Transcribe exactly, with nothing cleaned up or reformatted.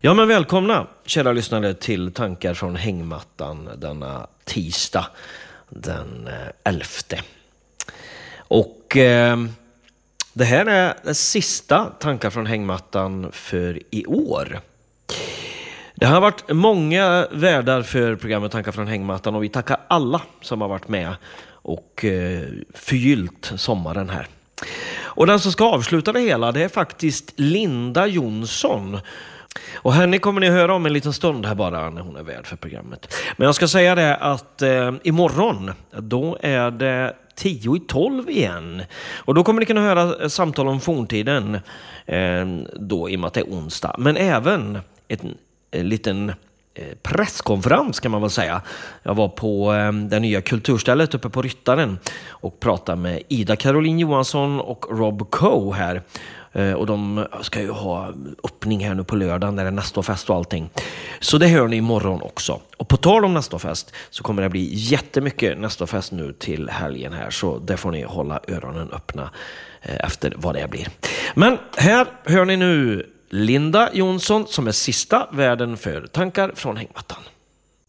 Ja, men välkomna kära lyssnare till Tankar från hängmattan denna tisdag den elfte. Och eh, det här är det sista Tankar från hängmattan för i år. Det har varit många värdar för programmet Tankar från hängmattan och vi tackar alla som har varit med och eh, förgyllt sommaren här. Och den som ska avsluta det hela, det är faktiskt Linda Jonsson. Och henne kommer ni höra om en liten stund här bara när hon är värd för programmet. Men jag ska säga det att eh, imorgon då är det tio i tolv igen. Och då kommer ni kunna höra samtal om forntiden eh, då i och med att det är onsdag. Men även en, en liten eh, presskonferens kan man väl säga. Jag var på eh, det nya kulturstället uppe på Ryttaren och pratade med Ida Caroline Johansson och Rob Coe här. Och de ska ju ha öppning här nu på lördagen när det är nästa fest och allting. Så det hör ni imorgon också. Och på tal om nästa fest så kommer det bli jättemycket nästa fest nu till helgen här. Så det får ni hålla öronen öppna efter vad det blir. Men här hör ni nu Linda Jonsson som är sista värden för Tankar från hängmattan.